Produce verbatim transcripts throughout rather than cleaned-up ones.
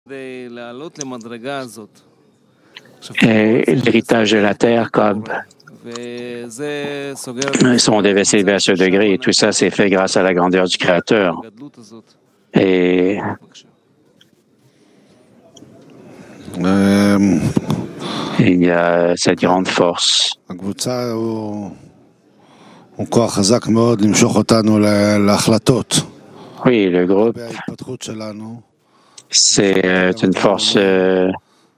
Et l'héritage de la terre, comme sont déversés élevés à ce degré, et tout ça s'est fait grâce à la grandeur du Créateur. Et il y a cette grande force. Oui, le groupe, c'est une force euh,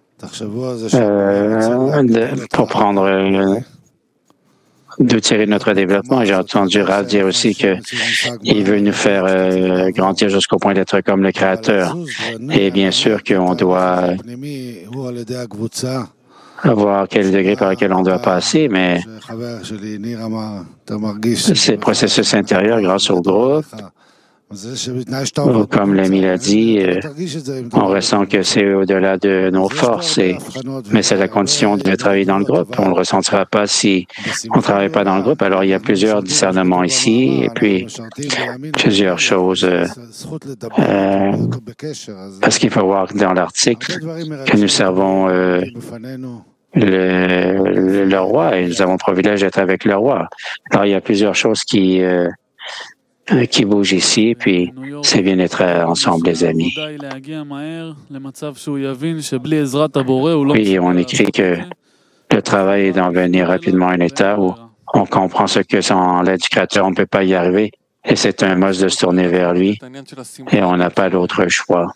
euh, pour prendre euh, de tirer notre développement. J'ai entendu Rav dire aussi qu'il veut nous faire euh, grandir jusqu'au point d'être comme le Créateur. Et bien sûr qu'on doit voir quel degré par lequel on doit passer, mais ces processus intérieurs grâce au groupe, comme l'ami l'a dit, on ressent que c'est au-delà de nos forces, et, mais c'est la condition de travailler dans le groupe. On ne le ressentira pas si on ne travaille pas dans le groupe. Alors, il y a plusieurs discernements ici, et puis plusieurs choses. Euh, euh, parce qu'il faut voir dans l'article que nous servons euh, le, le, le roi, et nous avons le privilège d'être avec le roi. Alors, il y a plusieurs choses qui... Euh, qui bouge ici, puis c'est bien d'être ensemble, les amis. Oui, on écrit que le travail est d'en venir rapidement à un état où on comprend ce que sans l'aide du Créateur, on ne peut pas y arriver, et c'est un must de se tourner vers lui, et on n'a pas d'autre choix.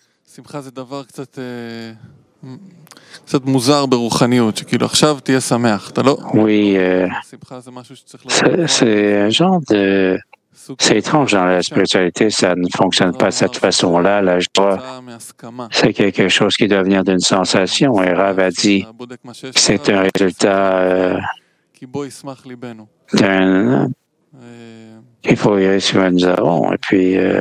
Oui, euh, c'est un genre de... C'est étrange dans la spiritualité, ça ne fonctionne pas de cette façon-là. La joie, c'est quelque chose qui doit venir d'une sensation. Et Rav a dit que c'est un résultat euh, d'un... Il faut y aller sur un nous avons. Et puis, euh,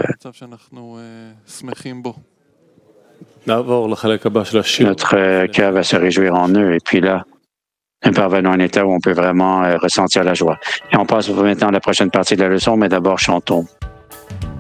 notre cœur va se réjouir en eux. Et puis là, nous parvenons à un état où on peut vraiment euh, ressentir la joie. Et on passe maintenant à la prochaine partie de la leçon, mais d'abord chantons.